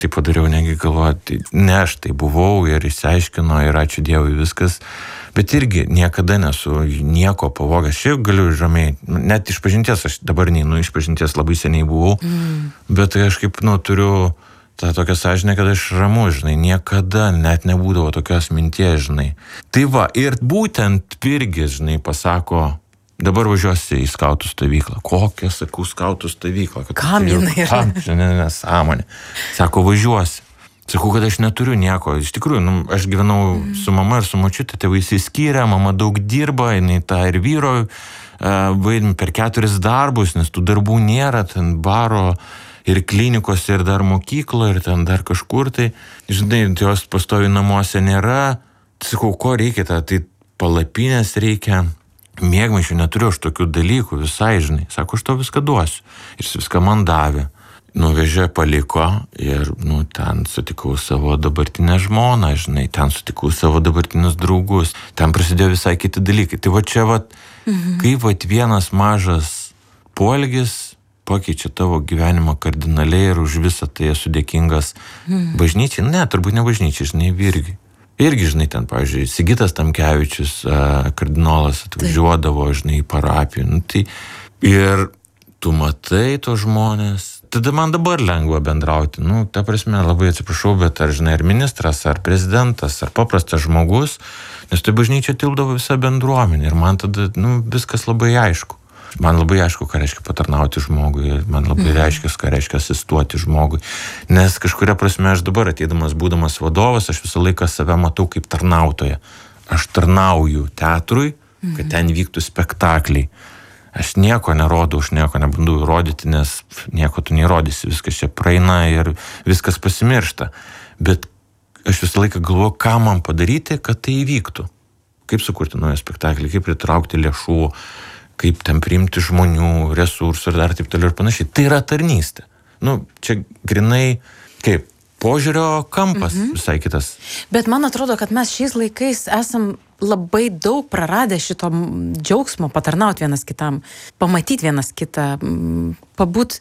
Tai padariau, negi galvoti, ne aš tai buvau ir išsiaiškino ir ačiū Dievui viskas, bet irgi niekada nesu nieko pavogęs. Šiaip galiu žamiai, net išpažinties, aš dabar neinu išpažinties, labai seniai buvau, bet tai aš kaip, turiu tą tokią sąžinę, kad aš ramu, žinai, niekada net nebūdavo tokios minties, žinai. Tai va, ir būtent Virgis, žinai, pasako, dabar važiuosi į skautų stovyklą. Kokią, sakau, skautų stovyklą? Kam jinai yra? Nesąmonė. Sako, važiuosi. Sakau, kad aš neturiu nieko. Iš tikrųjų, aš gyvenau su mama ir su močiute, tėvai išsiskyrė, mama daug dirba, jinai tą ir vyro vaidmenį per 4 darbus, nes tų darbų nėra, ten baro ir klinikos, ir dar mokyklo, ir ten dar kažkur tai. Žinai, jos pastovi namuose nėra. Sakau, ko reikia, tai palapinės reikia. Mėgmaišių neturiu aš tokių dalykų visai, žinai. Sako, aš to viską duosiu. Ir jis viską man davė. Nuvežė, paliko ir, ten sutikau savo dabartinę žmoną, žinai, ten sutikau savo dabartinius draugus. Ten prasidėjo visai kiti dalykai. Tai va čia, kaip vienas mažas poelgis pakeičia tavo gyvenimą kardinaliai ir už visą tai esu dėkingas bažnyčiai. Ne, turbūt ne bažnyčiai, žinai, Virgiui. Irgi, žinai, ten, pavyzdžiui, Sigitas Tamkevičius, kardinolas, atvažiuodavo, žinai, į parapiją. Tai ir tu matai tos žmonės. Tada man dabar lengva bendrauti. Ta prasme, labai atsiprašau, bet ar, žinai, ar ministras, ar prezidentas, ar paprastas žmogus, nes tai bažnyčia tilpdavo visa bendruomenė. Ir man tada, viskas labai aišku. Man labai aišku, ką reiškia patarnauti žmogui, man labai reiškia, ką reiškia asistuoti žmogui. Nes kažkuria prasme aš dabar ateidamas, būdamas vadovas, aš visą laiką save matau kaip tarnautoją. Aš tarnauju teatrui, kad ten vyktų spektakliai. Aš nieko nerodau, aš nieko nebandau rodyti, nes nieko tu neįrodysi, viskas čia praeina ir viskas pasimiršta. Bet aš visą laiką galvoju, ką man padaryti, kad tai įvyktų. Kaip sukurti naują spektaklį, kaip pritraukti lėšų, kaip ten priimti žmonių, resursų ir dar taip toliau ir panašiai. Tai yra tarnystė. Čia grinai kaip požiūrio kampas visai kitas. Bet man atrodo, kad mes šiais laikais esam labai daug praradę šito džiaugsmo patarnauti vienas kitam, pamatyti vienas kitą, pabūt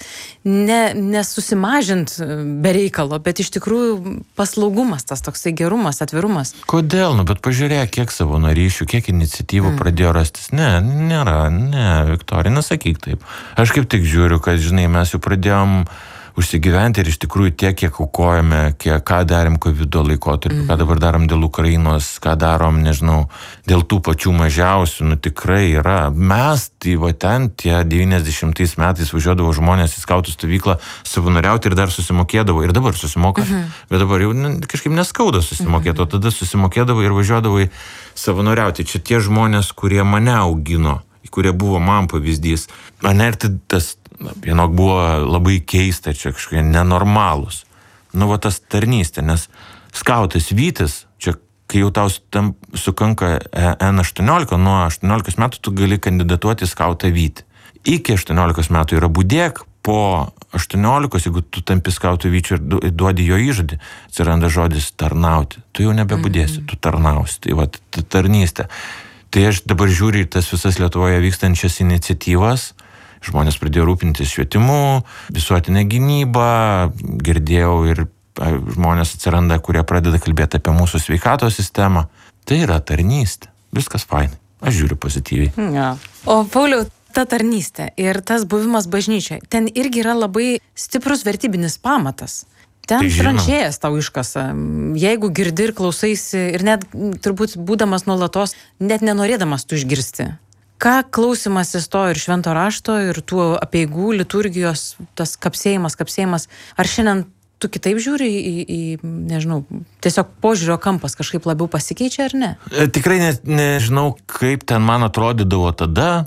nesusimažint be reikalo, bet iš tikrųjų paslaugumas, tas toksai gerumas, atvirumas. Kodėl? Bet pažiūrėk, kiek savanorysčių, kiek iniciatyvų pradėjo rastis. Nėra, Viktorija, nesakyk taip. Aš kaip tik žiūriu, kad, žinai, mes jau pradėjom užsigyventi ir iš tikrųjų tiek, kiek aukojame, ką darėm COVID laikotarpiu, ką dabar darom dėl Ukrainos, ką darom, nežinau, dėl tų pačių mažiausių, tikrai yra. Mes, tai ten tie 90 metais važiuodavo žmonės į skautų stovyklą savanoriauti ir dar susimokėdavo, ir dabar susimoka, bet dabar jau kažkaip neskauda susimokėti, o tada susimokėdavo ir važiuodavo į savanoriauti. Čia tie žmonės, kurie mane augino, kurie buvo man pavyzdys. Ir tas vienok buvo labai keista, čia kažkokie nenormalūs. Tas tarnystė, nes skautas Vytis, čia kai jau tau sukanka N18, nuo 18 metų tu gali kandidatuoti skautą Vytį. Iki 18 metų yra budėk, po 18, jeigu tu tampi skautų Vyčiu ir duodi jo įžodį, atsiranda žodis tarnauti. Tu jau nebebudėsi, tu tarnausi. Tai tarnystė. Tai aš dabar žiūriu į tas visas Lietuvoje vykstančias iniciatyvas. Žmonės pradėjo rūpintis švietimu, visuotinę gynybą, girdėjau ir žmonės atsiranda, kurie pradeda kalbėti apie mūsų sveikatos sistemą. Tai yra tarnystė. Viskas fainai. Aš žiūriu pozityviai. Ja. O Pauliau, ta tarnystė ir tas buvimas bažnyčioje, ten irgi yra labai stiprus vertybinis pamatas. Ten tranšėjas tau iškasa. Jeigu girdi ir klausaisi ir net turbūt būdamas nuolatos, net nenorėdamas tu išgirsti. Ką klausimasis to ir švento rašto, ir tų apeigų, liturgijos, tas kapsėjimas, ar šiandien tu kitaip žiūri į nežinau, tiesiog požiūrio kampas kažkaip labiau pasikeičia ar ne? Tikrai nežinau, kaip ten man atrodydavo tada,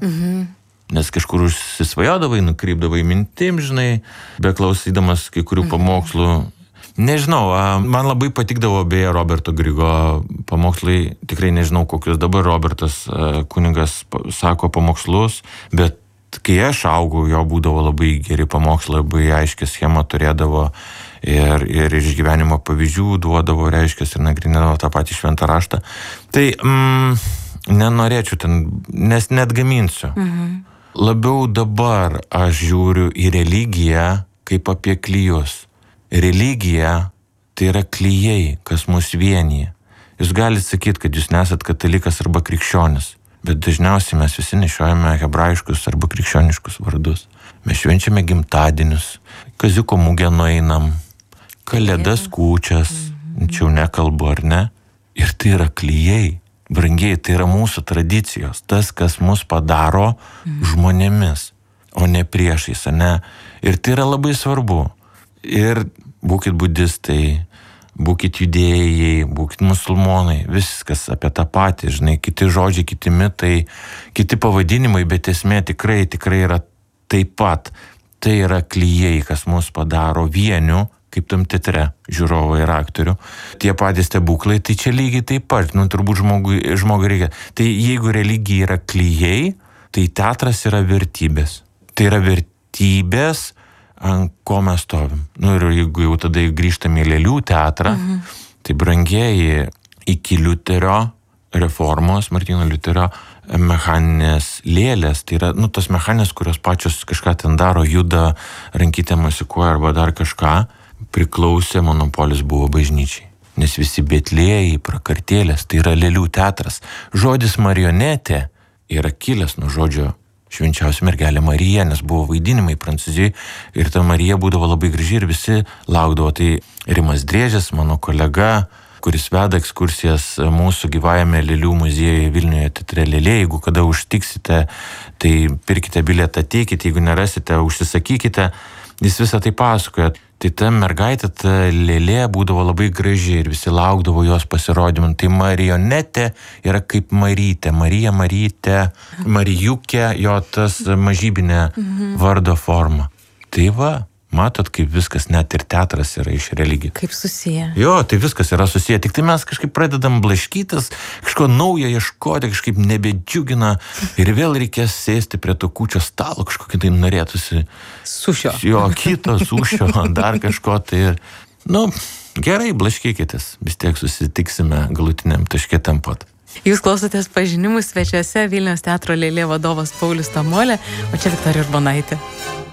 nes kažkur užsisvajodavai, nukrypdavai mintim, žinai, beklausydamas kai kurių pamokslų. Nežinau, man labai patikdavo beje Roberto Grigo pamokslai, tikrai nežinau, kokius dabar Robertas kunigas sako pamokslus, bet kai aš augau, jo būdavo labai geri pamokslai, labai aiškiai schemą turėdavo ir iš gyvenimo pavyzdžių duodavo, reiškias, ir nagrinėdavo tą patį šventą raštą. Tai nenorėčiau ten, nes net gaminsiu. Labiau dabar aš žiūriu į religiją kaip apie klijus. religija tai yra klijai, kas mus vienyje. Jūs galite sakyti, kad jūs nesat katalikas arba krikščionis, bet dažniausiai mes visi nešiojame hebrajiškus arba krikščioniškus vardus. Mes švenčiame gimtadienius, kaziuko mugę nueinam, kalėdas kūčias, čia jau nekalbu ar ne. Ir tai yra klijai, brangiai, tai yra mūsų tradicijos, tas, kas mus padaro žmonėmis, o ne priešais, ne? Ir tai yra labai svarbu. Ir būkit budistai, būkit judėjai, būkit musulmonai, viskas apie tą patį, žinai, kiti žodžiai, kiti mitai, kiti pavadinimai, bet esmė tikrai yra taip pat. Tai yra klijai, kas mus padaro vieniu, kaip tam teatre, žiūrovo ir aktorių. Tie patys stebuklai, tai čia lygiai taip pat, turbūt žmogui reikia. Tai jeigu religija yra klijai, tai teatras yra vertybės. Tai yra vertybės, ant ko mes stovim. Ir jeigu jau tada grįžtame į lėlių teatrą, tai brangieji iki Liuterio reformos, Martyno Liuterio mechaninės lėlės, tai yra, tos mechaninės, kurios pačios kažką ten daro, juda, rankytė masikuoja arba dar kažką, priklausė, monopolis buvo bažnyčiai. Nes visi betlėjai, prakartėlės, tai yra lėlių teatras. Žodis marionetė yra kilęs nuo žodžio švenčiausia mergelė Marija, nes buvo vaidinimai Prancūzijoje ir ta Marija būdavo labai graži ir visi laukdavo. Tai Rimas Driežis, mano kolega, kuris veda ekskursijas mūsų gyvajame lėlių muziejuje Vilniuje teatre Lėlė. Jeigu kada užtiksite, tai pirkite bilietą, ateikite, jeigu nerasite, užsisakykite. Jis visą tai pasakoja. Tai ta mergaitė, ta lėlė būdavo labai graži ir visi laukdavo jos pasirodymą. Tai marionetė yra kaip Marytė. Marytė, Marijukė, jo tas mažybinė vardo forma. Tai va, matot, kaip viskas, net ir teatras yra iš religijos. Kaip susiję. Jo, tai viskas yra susiję. Tik tai mes kažkaip pradedam blaškytis, kažko naujo ieškoti, kažkaip nebedžiugina ir vėl reikės sėsti prie to kūčio stalo, kažkokį tai norėtųsi. Sušio. Jo, kito sušio, dar kažko tai. Gerai, blaškykitės. Vis tiek susitiksime galutiniam taške ten pat. Jūs klausotės Pažinimų, svečiuose Vilniaus teatro Lėlė vadovas Paulius Tamolė, o čia Viktorija Urbonaitė.